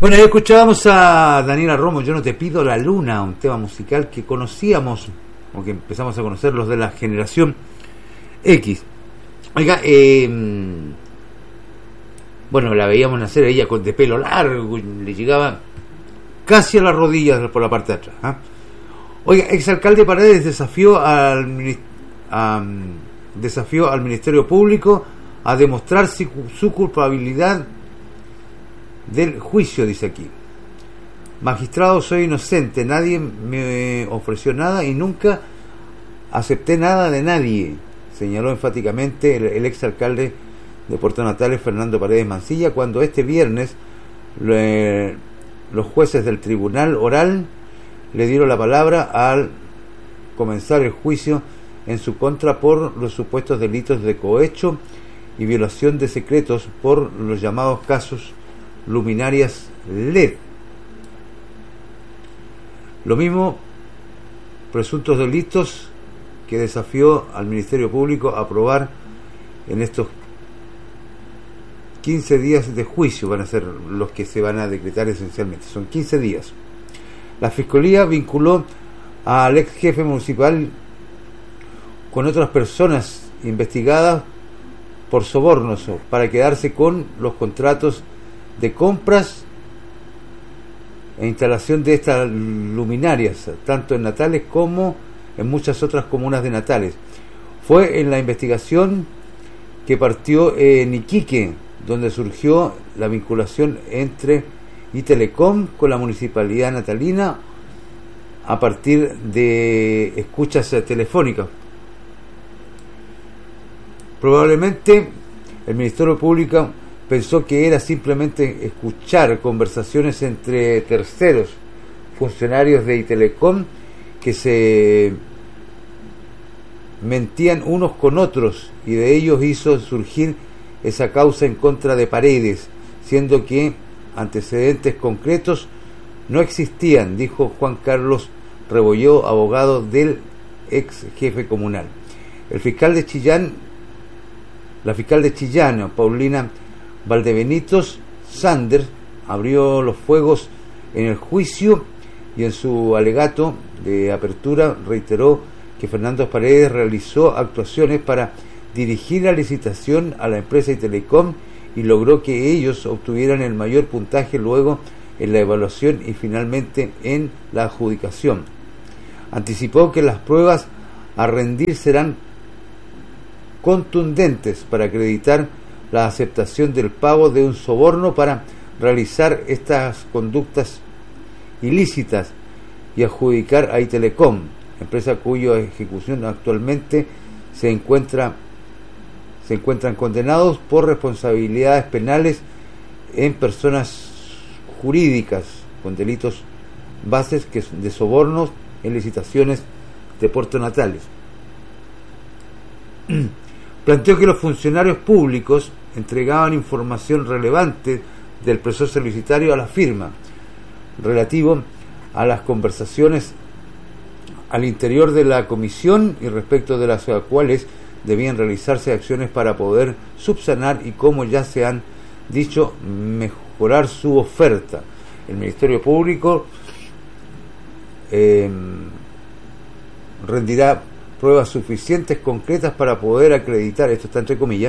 Bueno, ahí escuchábamos a Daniela Romo, Yo no te pido la luna, un tema musical que conocíamos, o que empezamos a conocer los de la generación X. Oiga, bueno, la veíamos nacer ella de pelo largo, le llegaba casi a las rodillas por la parte de atrás. Oiga, exalcalde Paredes desafió al Ministerio Público a demostrar su culpabilidad del juicio, dice aquí. Magistrado, soy inocente, nadie me ofreció nada y nunca acepté nada de nadie, señaló enfáticamente el exalcalde de Puerto Natales, Fernando Paredes Mancilla, cuando este viernes los jueces del tribunal oral le dieron la palabra al comenzar el juicio en su contra por los supuestos delitos de cohecho y violación de secretos por los llamados casos luminarias LED. Lo mismo presuntos delitos que desafió al Ministerio Público a aprobar en estos 15 días de juicio. Van a ser los que se van a decretar esencialmente, son 15 días. La Fiscalía vinculó al ex jefe municipal con otras personas investigadas por sobornos para quedarse con los contratos de compras e instalación de estas luminarias, tanto en Natales como en muchas otras comunas de Natales. Fue en la investigación que partió en Iquique, donde surgió la vinculación entre Itelecom con la municipalidad natalina a partir de escuchas telefónicas. Probablemente el Ministerio Público pensó que era simplemente escuchar conversaciones entre terceros funcionarios de Itelecom que se mentían unos con otros, y de ellos hizo surgir esa causa en contra de Paredes, siendo que antecedentes concretos no existían, dijo Juan Carlos Rebolló, abogado del ex jefe comunal. La fiscal de Chillán, Paulina Valdebenitos Sander, abrió los fuegos en el juicio y en su alegato de apertura reiteró que Fernando Paredes realizó actuaciones para dirigir la licitación a la empresa Itelecom y logró que ellos obtuvieran el mayor puntaje luego en la evaluación y finalmente en la adjudicación. Anticipó que las pruebas a rendir serán contundentes para acreditar la aceptación del pago de un soborno para realizar estas conductas ilícitas y adjudicar a Itelecom, empresa cuya ejecución actualmente se encuentran condenados por responsabilidades penales en personas jurídicas con delitos bases de sobornos en licitaciones de Puerto Natales. Planteó que los funcionarios públicos entregaban información relevante del proceso licitario a la firma, relativo a las conversaciones al interior de la comisión y respecto de las cuales debían realizarse acciones para poder subsanar y, como ya se han dicho, mejorar su oferta. El Ministerio Público rendirá pruebas suficientes concretas para poder acreditar, esto está entre comillas,